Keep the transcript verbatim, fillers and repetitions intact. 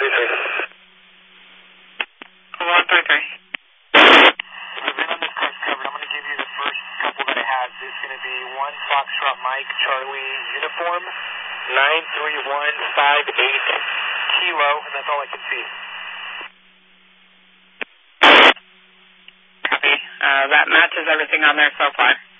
three three. one three three. We've been on this course covered. I'm going to give you the first couple that I have. This is going to be one Foxtrot Mike Charlie uniform, nine three one five eight kilo, and that's all I can see. Copy. Uh, that matches everything on there so far.